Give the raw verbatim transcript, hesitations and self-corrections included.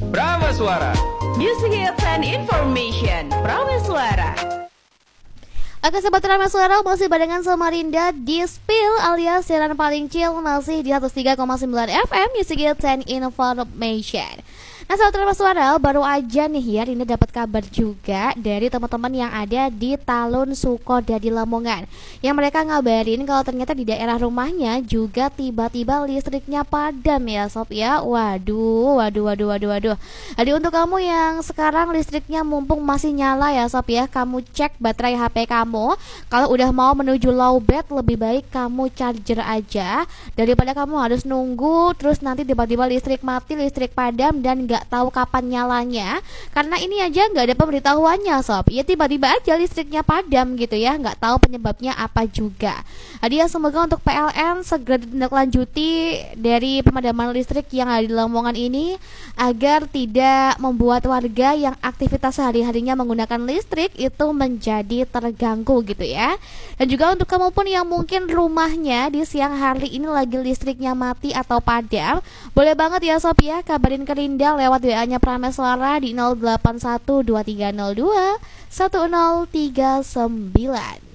Prameswara. Music hits and information. Prameswara. Oke sobat Prameswara, masih barengan sama Rinda di Spill alias siaran paling chill masih di seratus tiga koma sembilan F M Music hits and information. Nah sobat Prameswara, baru aja nih ya Rinda dapat kabar juga dari teman-teman yang ada di Talun Sukodadi Lamongan, yang mereka ngabarin kalau ternyata di daerah rumahnya juga tiba-tiba listriknya padam ya sob ya. Waduh, waduh, waduh, waduh, waduh. Jadi untuk kamu yang sekarang listriknya mumpung masih nyala ya sob ya, kamu cek baterai H P kamu. Kalau udah mau menuju low bed, lebih baik kamu charger aja daripada kamu harus nunggu terus nanti tiba-tiba listrik mati, listrik padam dan nggak tahu kapan nyalanya. Karena ini aja nggak ada pemberitahuannya sob, ya tiba-tiba aja listriknya padam gitu ya, nggak tahu penyebabnya apa juga. Jadi ya semoga untuk P L N segera ditindaklanjuti dari pemadaman listrik yang ada di Lamongan ini agar tidak membuat warga yang aktivitas sehari-harinya menggunakan listrik itu menjadi terganggu gitu ya. Dan juga untuk kamu pun yang mungkin rumahnya di siang hari ini lagi listriknya mati atau padam, boleh banget ya sob ya kabarin ke Rinda lewat W A-nya Prameswara di nol delapan satu dua tiga nol dua satu nol tiga sembilan.